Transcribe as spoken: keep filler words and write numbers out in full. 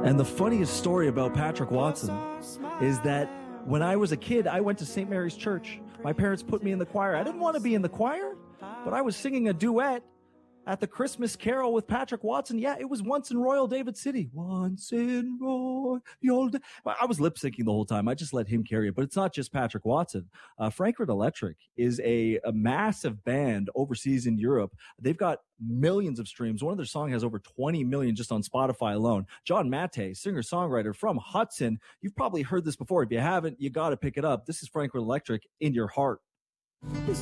And the funniest story about Patrick Watson is that when I was a kid, I went to Saint Mary's Church. My parents put me in the choir. I didn't want to be in the choir, but I was singing a duet at the Christmas Carol with Patrick Watson. Yeah, it was Once in Royal David City. Once in Royal David. I was lip syncing the whole time. I just let him carry it. But it's not just Patrick Watson. Uh, Frankfurt Electric is a, a massive band overseas in Europe. They've got millions of streams. One of their songs has over twenty million just on Spotify alone. John Matte, singer-songwriter from Hudson. You've probably heard this before. If you haven't, you got to pick it up. This is Frankfurt Electric, In Your Heart.